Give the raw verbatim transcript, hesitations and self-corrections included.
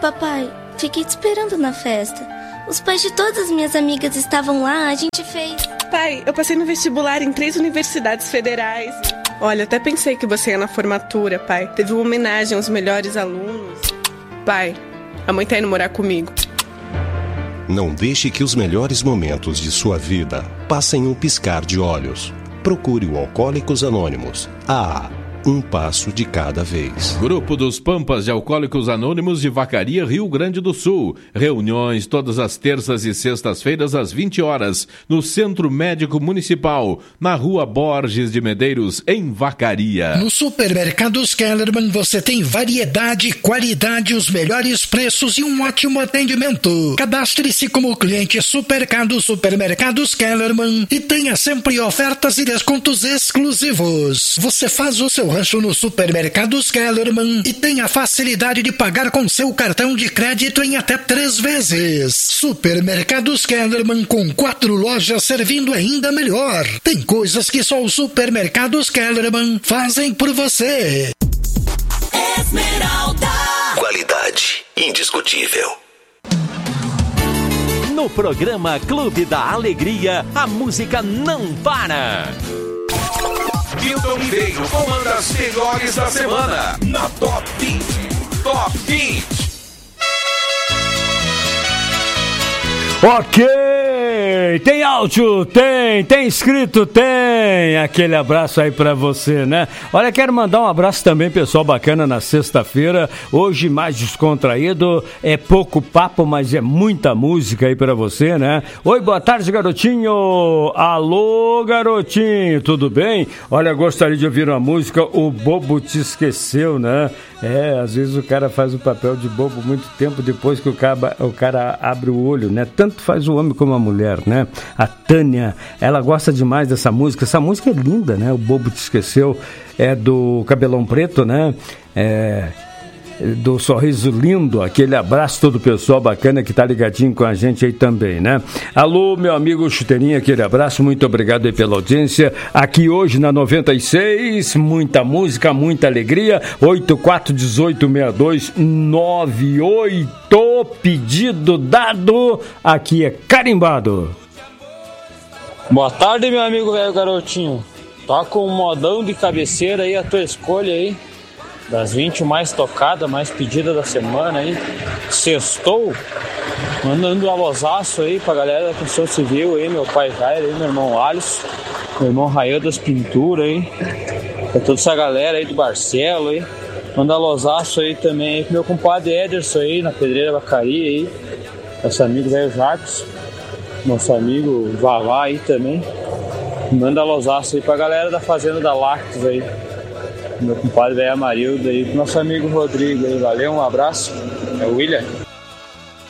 papai, fiquei te esperando na festa. Os pais de todas as minhas amigas estavam lá, a gente fez... Pai, eu passei no vestibular em três universidades federais. Olha, até pensei que você ia na formatura, pai. Teve uma homenagem aos melhores alunos. Pai, a mãe tá indo morar comigo. Não deixe que os melhores momentos de sua vida passem um piscar de olhos. Procure o Alcoólicos Anônimos. Ah, um passo de cada vez. Grupo dos Pampas de Alcoólicos Anônimos de Vacaria, Rio Grande do Sul. Reuniões todas as terças e sextas-feiras às vinte horas, no Centro Médico Municipal, na Rua Borges de Medeiros, em Vacaria. No Supermercados Kellerman você tem variedade, qualidade, os melhores preços e um ótimo atendimento. Cadastre-se como cliente Supermercados Supermercados Kellerman e tenha sempre ofertas e descontos exclusivos. Você faz o seu rancho no Supermercados Kellerman e tem a facilidade de pagar com seu cartão de crédito em até três vezes. Supermercados Kellerman, com quatro lojas servindo ainda melhor. Tem coisas que só os Supermercados Kellerman fazem por você. Esmeralda. Qualidade indiscutível. No programa Clube da Alegria, a música não para. Milton Ribeiro comanda as melhores da semana na Top vinte. Top vinte. Ok, tem áudio? Tem, tem inscrito? Tem, aquele abraço aí pra você, né? Olha, quero mandar um abraço também, pessoal bacana, na sexta-feira, hoje mais descontraído, é pouco papo, mas é muita música aí pra você, né? Oi, boa tarde, garotinho! Alô, garotinho, tudo bem? Olha, gostaria de ouvir uma música, O Bobo Te Esqueceu, né? É, às vezes o cara faz o papel de bobo muito tempo depois que o cara, o cara abre o olho, né? Tanto faz o homem como a mulher, né? A Tânia, ela gosta demais dessa música. Essa música é linda, né? O Bobo Te Esqueceu, é do Cabelão Preto, né? É... do Sorriso Lindo, aquele abraço todo o pessoal bacana que tá ligadinho com a gente aí também, né? Alô, meu amigo Chuteirinho, aquele abraço, muito obrigado aí pela audiência, aqui hoje na noventa e seis, muita música, muita alegria, oito quatro um oito seis dois nove oito, pedido dado, aqui é carimbado. Boa tarde, meu amigo velho garotinho, toca um modão de cabeceira aí, a tua escolha aí, das vinte mais tocada, mais pedida da semana aí. Sextou, mandando um alôzaço aí pra galera da construção civil aí, meu pai Jair aí, meu irmão Alisson, meu irmão Rayan das Pinturas aí, pra toda essa galera aí do Barcelo aí. Manda alôzaço aí também aí pro meu compadre Ederson aí, na Pedreira Vacaria aí, nosso amigo velho Jacques, nosso amigo Vavá aí também. Manda alôzaço aí pra galera da Fazenda da Lactos aí, meu compadre velho Amarildo aí, nosso amigo Rodrigo aí, valeu, um abraço, é o William.